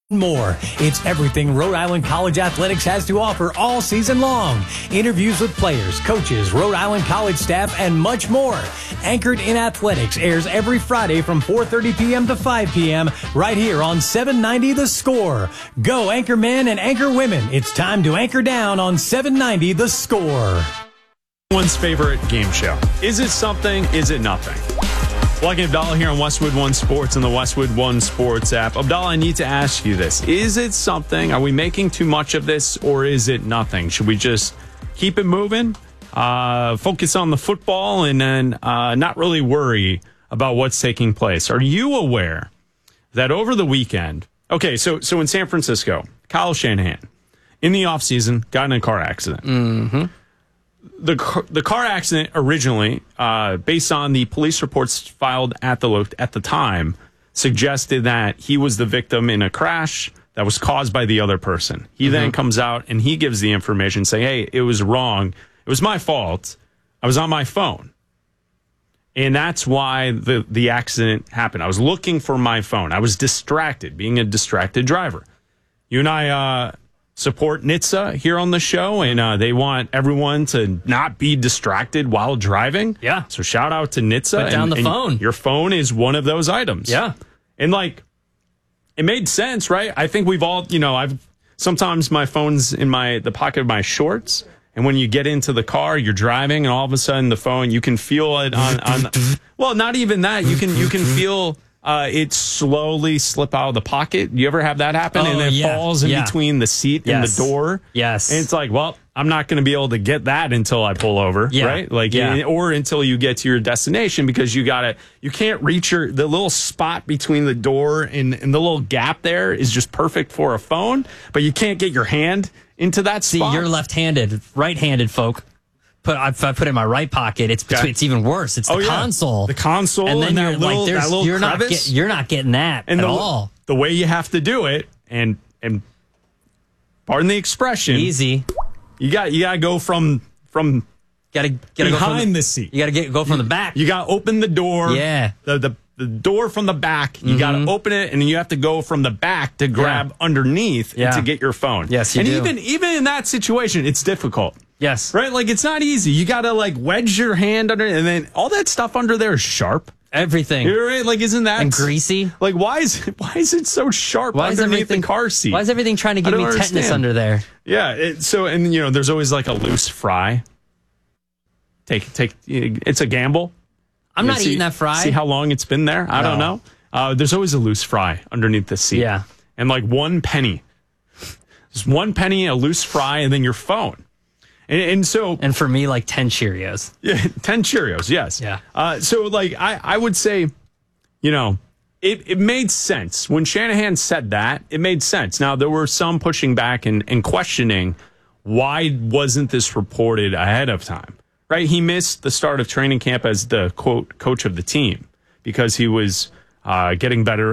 More. It's everything Rhode Island College Athletics has to offer all season long. Interviews with players, coaches, Rhode Island College staff, and much more. Anchored in Athletics airs every Friday from 4:30 p.m. to 5 p.m. right here on 790 The Score. Go anchor men and anchor women. It's time to anchor down on 790 The Score. One's favorite game show. Is it something? Is it nothing? Lucky Abdallah here on Westwood One Sports and the Westwood One Sports app. Abdallah, I need to ask you this. Is it something? Are we making too much of this, or is it nothing? Should we just keep it moving, focus on the football, and then not really worry about what's taking place? Are you aware that over the weekend, so in San Francisco, Kyle Shanahan, in the offseason, got in a car accident. Mm-hmm. The car accident originally, based on the police reports filed at the time, suggested that he was the victim in a crash that was caused by the other person. He then comes out and he gives the information saying, hey, it was wrong. It was my fault. I was on my phone. And that's why the accident happened. I was looking for my phone. I was distracted, being a distracted driver. You and I support NHTSA here on the show, and they want everyone to not be distracted while driving. Yeah. So shout out to NHTSA. Put down the phone. Your phone is one of those items. Yeah. And it made sense, right? I think we've all, sometimes my phone's in the pocket of my shorts, and when you get into the car, you're driving, and all of a sudden the phone, you can feel it on well, not even that. You can feel it slowly slip out of the pocket. You ever have that happen? And it falls in between the seat and the door. Yes. And it's like, well, I'm not going to be able to get that until I pull over, right? Or until you get to your destination, because you can't reach the little spot between the door and the little gap there is just perfect for a phone, but you can't get your hand into that spot. See, you're left-handed, right-handed folk. I put it in my right pocket. It's even worse. It's the console. The console, and then that little crevice. You're not getting that at all. The way you have to do it, and pardon the expression, easy. You got to go from behind the seat. You got to go from the back. You got to open the door. Yeah. The door from the back, you got to open it, and you have to go from the back to grab underneath and to get your phone. Yes, you do. And even in that situation, it's difficult. Yes. Right? It's not easy. You got to wedge your hand under, and then all that stuff under there is sharp. Everything. You're right. Isn't that? And greasy. Why is it so sharp underneath the car seat? Why is everything trying to give me tetanus under there? Yeah. There's always a loose fry. It's a gamble. I'm not eating that fry. See how long it's been there? I don't know. There's always a loose fry underneath the seat. Yeah. And 1 penny. Just 1 penny, a loose fry, and then your phone. And for me, 10 Cheerios. Yeah, 10 Cheerios, yes. Yeah. I would say, it made sense. When Shanahan said that, it made sense. Now, there were some pushing back and questioning, why wasn't this reported ahead of time? Right? He missed the start of training camp as the, quote, coach of the team because he was getting better